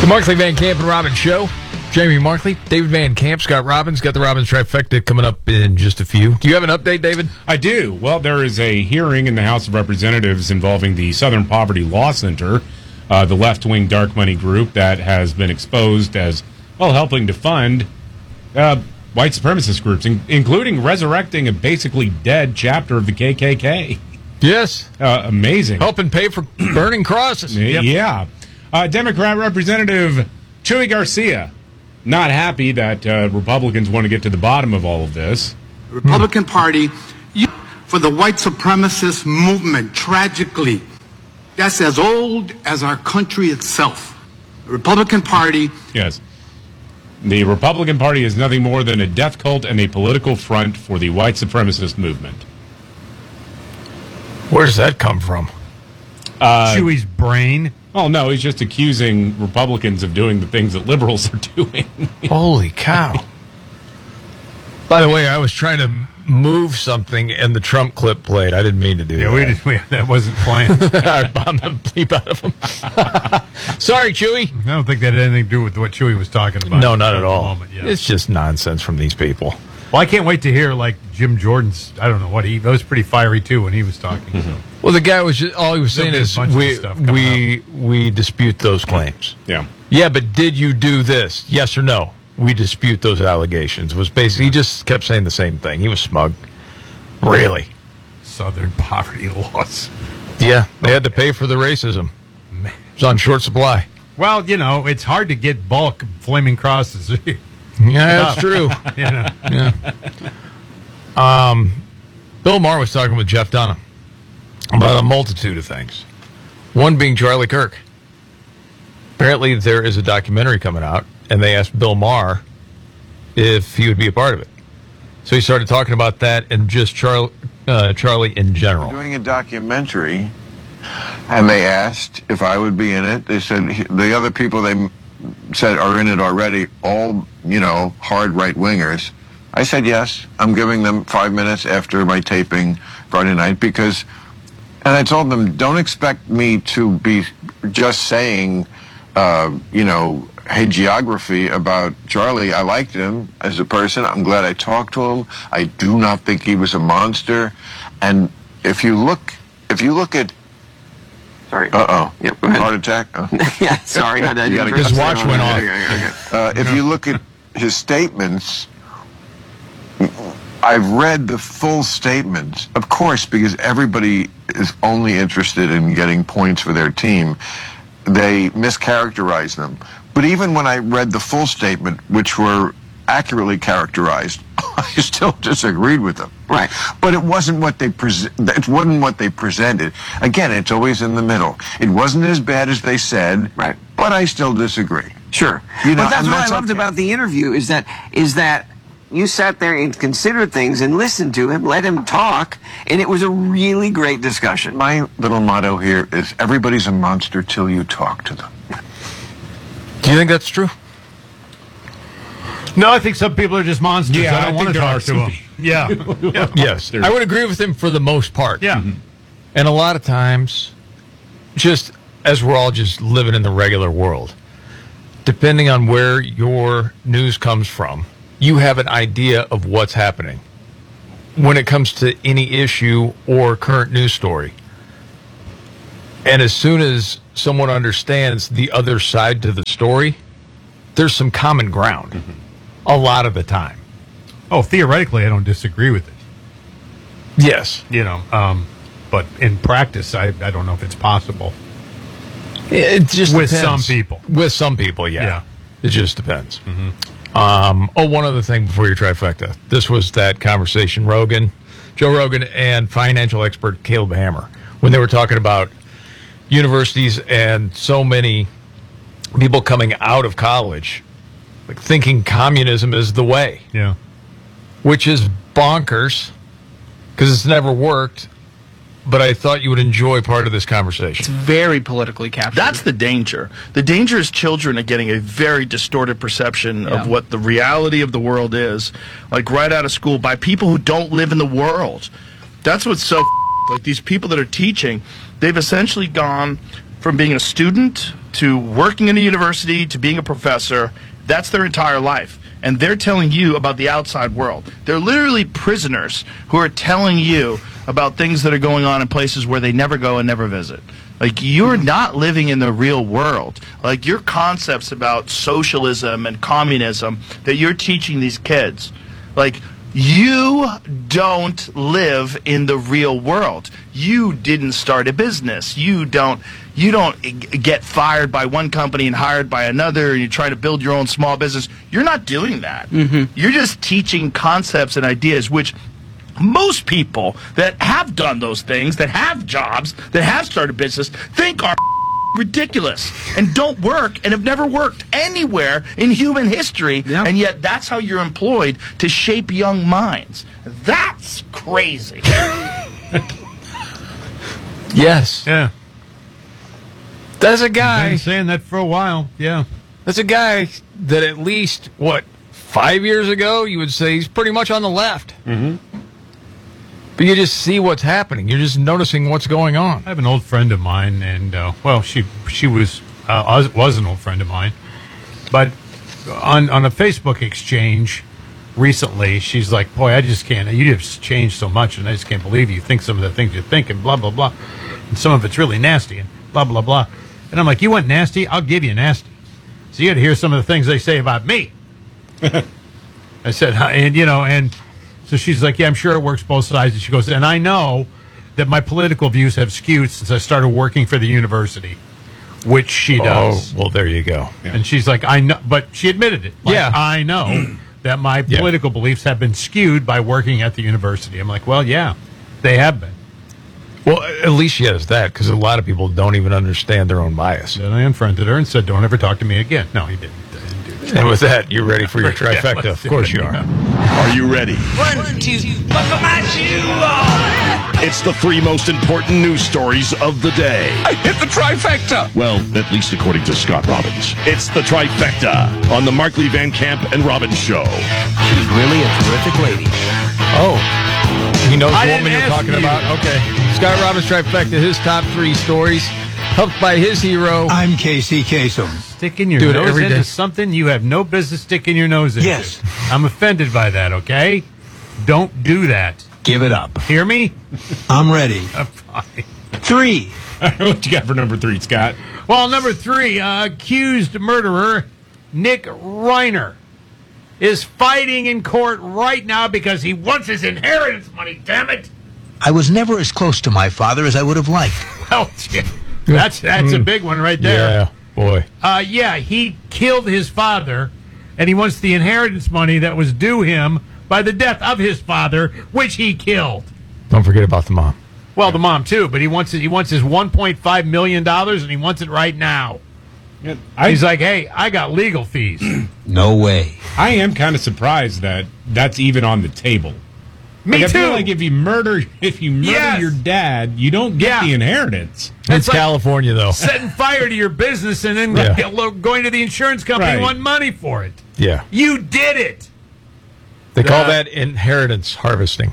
Markley, Van Camp, and Robbins Show. Jamie Markley, David Van Camp, Scott Robbins. Got the Robbins trifecta coming up in just a few. Do you have an update, David? I do. Well, there is a hearing in the House of Representatives involving the Southern Poverty Law Center, the left-wing dark money group that has been exposed as, well, helping to fund white supremacist groups, including resurrecting a basically dead chapter of the KKK. Yes. Amazing. Helping pay for burning crosses. Yep. Yeah. Democrat Representative Chuy Garcia, not happy that Republicans want to get to the bottom of all of this. The Republican Party, for the white supremacist movement, tragically, that's as old as our country itself. The Republican Party... Yes. The Republican Party is nothing more than a death cult and a political front for the white supremacist movement. Where does that come from? Chuy's brain. Oh, no, he's just accusing Republicans of doing the things that liberals are doing. Holy cow. By the way, I was trying to move something and the Trump clip played. I didn't mean to do that. That wasn't planned. I bombed the bleep out of him. Sorry, Chuy. I don't think that had anything to do with what Chuy was talking about. No, not at all. Moment, yeah. It's just nonsense from these people. Well, I can't wait to hear, like, Jim Jordan's, I don't know what, that was pretty fiery, too, when he was talking. So. Well, the guy was just, all he was saying is, we dispute those claims. Yeah. Yeah, but did you do this? Yes or no? We dispute those allegations. Was basically, he just kept saying the same thing. He was smug. Really? Southern poverty laws. Yeah, they had to pay for the racism. It was on short supply. Well, it's hard to get bulk flaming crosses. Yeah, that's true. Yeah. Bill Maher was talking with Jeff Dunham about a multitude of things. One being Charlie Kirk. Apparently, there is a documentary coming out, and they asked Bill Maher if he would be a part of it. So he started talking about that and just Charlie in general. Doing a documentary, and they asked if I would be in it. They said the other people they said are in it already, all, hard right-wingers. I said yes. I'm giving them 5 minutes after my taping Friday night and I told them, don't expect me to be just saying, hagiography about Charlie. I liked him as a person. I'm glad I talked to him. I do not think he was a monster. And if you look at... Sorry. Yep, heart attack? Yeah, sorry. His watch went off. If you look at his statements, I've read the full statements, of course, because everybody is only interested in getting points for their team. They mischaracterize them. But even when I read the full statement, which were accurately characterized, I still disagreed with them. Right. But it wasn't what they presented. Again, it's always in the middle. It wasn't as bad as they said. Right. But I still disagree. Sure. But that's what I loved about the interview is that you sat there and considered things and listened to him, let him talk, and it was a really great discussion. My little motto here is everybody's a monster till you talk to them. Do you think that's true? No, I think some people are just monsters. Yeah, I don't want to talk to them. Yeah. Yes. I would agree with him for the most part. Yeah. Mm-hmm. And a lot of times, just as we're all just living in the regular world, depending on where your news comes from, you have an idea of what's happening when it comes to any issue or current news story. And as soon as someone understands the other side to the story, there's some common ground a lot of the time. Oh, theoretically, I don't disagree with it. Yes. But in practice, I don't know if it's possible. It just with depends. some people. With some people, yeah. It just depends. One other thing before your trifecta. This was that conversation, Joe Rogan and financial expert Caleb Hammer, when they were talking about universities and so many people coming out of college like thinking communism is the way. Yeah. Which is bonkers because it's never worked. But I thought you would enjoy part of this conversation. It's very politically captured. That's the danger. The danger is children are getting a very distorted perception of what the reality of the world is, like right out of school, by people who don't live in the world. That's what's so like these people that are teaching, they've essentially gone from being a student to working in a university to being a professor. That's their entire life. And they're telling you about the outside world. They're literally prisoners who are telling you about things that are going on in places where they never go and never visit. Like, you're not living in the real world. Like, your concepts about socialism and communism that you're teaching these kids, like, you don't live in the real world. You didn't start a business. You don't get fired by one company and hired by another, and you try to build your own small business. You're not doing that. You're just teaching concepts and ideas, which most people that have done those things, that have jobs, that have started business, think are ridiculous and don't work and have never worked anywhere in human history. Yeah. And yet that's how you're employed to shape young minds. That's crazy. Yes. Yeah. That's a I've guy. been saying that for a while. Yeah. That's a guy that at least, 5 years ago, you would say he's pretty much on the left. Mm-hmm. But you just see what's happening. You're just noticing what's going on. I have an old friend of mine, and she was an old friend of mine, but on a Facebook exchange recently, she's like, "Boy, I just can't. You have changed so much, and I just can't believe you think some of the things you think, and blah blah blah, and some of it's really nasty, and blah blah blah." And I'm like, "You want nasty? I'll give you nasty. So you got to hear some of the things they say about me." I said, and. So she's like, yeah, I'm sure it works both sides. And she goes, and I know that my political views have skewed since I started working for the university, which she does. Oh, well, there you go. Yeah. And she's like, I know, but she admitted it. Like, yeah. I know that my political beliefs have been skewed by working at the university. I'm like, well, yeah, they have been. Well, at least she has that, because a lot of people don't even understand their own bias. Then I unfriended her and said, don't ever talk to me again. No, he didn't. And with that, you're ready for your trifecta. Of course you are. Are you ready? 1, 2, buckle my shoe on. It's the 3 most important news stories of the day. I hit the trifecta. Well, at least according to Scott Robbins. It's the trifecta on the Markley Van Camp and Robbins Show. She's really a terrific lady. Oh. He knows I the woman didn't you're ask talking you. about. Okay. Scott Robbins trifecta, his top 3 stories, helped by his hero. I'm Casey Kasem. Sticking your Do it nose every into day. something you have no business sticking your nose into. Yes. I'm offended by that, okay? Don't do that. Give it up. Hear me? I'm ready. Fine. 3. What you got for number 3, Scott? Well, number 3, accused murderer Nick Reiner is fighting in court right now because he wants his inheritance money, damn it! I was never as close to my father as I would have liked. Well, that's a big one right there. Yeah, boy. He killed his father, and he wants the inheritance money that was due him by the death of his father, which he killed. Don't forget about the mom. Well, the mom too, but he wants his $1.5 million, and he wants it right now. He's like, hey, I got legal fees. No way. I am kind of surprised that that's even on the table. Me I too. feel like if you murder Yes. your dad, you don't get the inheritance. It's like California, though. setting fire to your business and then going to the insurance company and Right. want money for it. Yeah. You did it. They call that inheritance harvesting.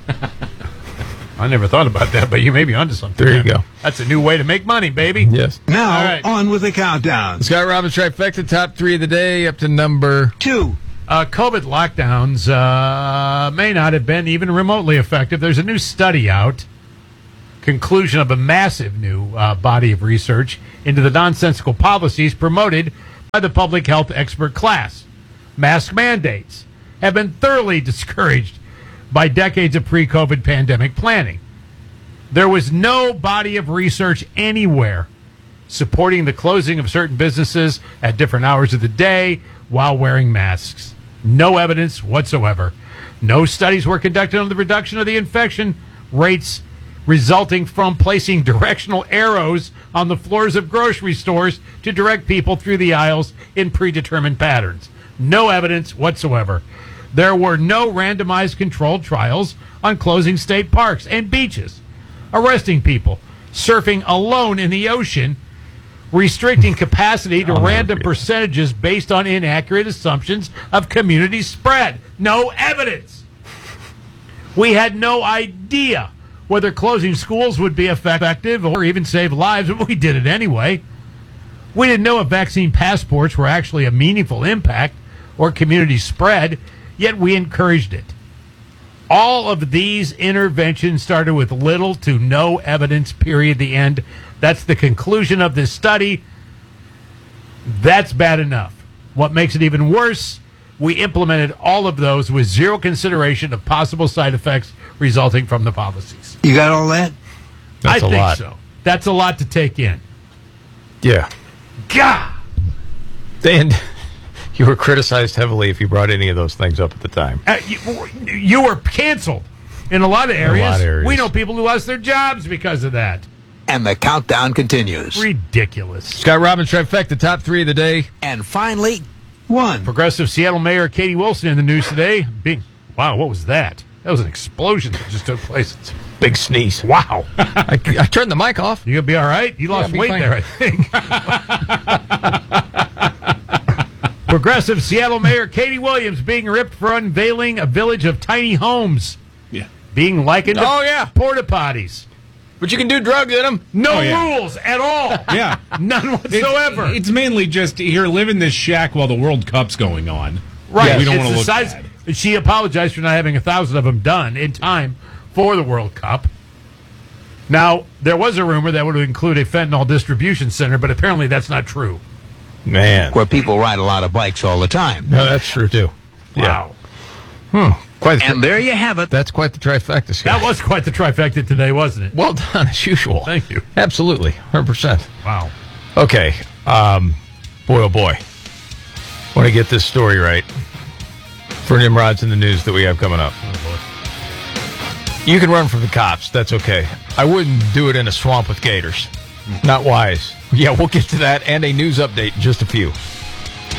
I never thought about that, but you may be onto something. There you go. That's a new way to make money, baby. Yes. Now, All right. on with the countdown. Scott Robbins trifecta, top 3 of the day, up to number 2. COVID lockdowns may not have been even remotely effective. There's a new study out, conclusion of a massive new body of research into the nonsensical policies promoted by the public health expert class. Mask mandates have been thoroughly discouraged by decades of pre-COVID pandemic planning. There was no body of research anywhere supporting the closing of certain businesses at different hours of the day while wearing masks. No evidence whatsoever. No studies were conducted on the reduction of the infection rates resulting from placing directional arrows on the floors of grocery stores to direct people through the aisles in predetermined patterns. No evidence whatsoever. There were no randomized controlled trials on closing state parks and beaches, arresting people, surfing alone in the ocean, restricting capacity to random percentages based on inaccurate assumptions of community spread. No evidence. We had no idea whether closing schools would be effective or even save lives, but we did it anyway. We didn't know if vaccine passports were actually a meaningful impact or community spread, yet we encouraged it. All of these interventions started with little to no evidence, period, the end. That's the conclusion of this study. That's bad enough. What makes it even worse, we implemented all of those with zero consideration of possible side effects resulting from the policies. You got all that? That's I a think lot. so. That's a lot to take in. Yeah. God! And you were criticized heavily if you brought any of those things up at the time. You were canceled in a lot of areas. areas. We know people who lost their jobs because of that. And the countdown continues. Ridiculous. Scott Robbins trifecta, top 3 of the day. And finally, one. Progressive Seattle Mayor Katie Wilson in the news today. Wow, what was that? That was an explosion that just took place. Big sneeze. Wow. I turned the mic off. You gonna be all right? You lost I'll be weight fine. there, I think. Progressive Seattle Mayor Katie Williams being ripped for unveiling a village of tiny homes. Yeah. Being likened to Oh, yeah. porta potties. But you can do drugs in them. No Oh, yeah. rules at all. Yeah. None whatsoever. It's mainly just here, live in this shack while the World Cup's going on. Right. We don't It's want to the look size- bad. She apologized for not having 1,000 of them done in time for the World Cup. Now, there was a rumor that would include a fentanyl distribution center, but apparently that's not true. Man. Where people ride a lot of bikes all the time. No, that's true, too. Wow. Quite the And there you have it. That's quite the trifecta, Scott. That was quite the trifecta today, wasn't it? Well done, as usual. Thank you. Absolutely. 100%. Wow. Okay. Boy, oh boy. Want to get this story right for Nimrod's in the news that we have coming up. You can run from the cops. That's okay. I wouldn't do it in a swamp with gators. Not wise. Yeah, we'll get to that and a news update in just a few.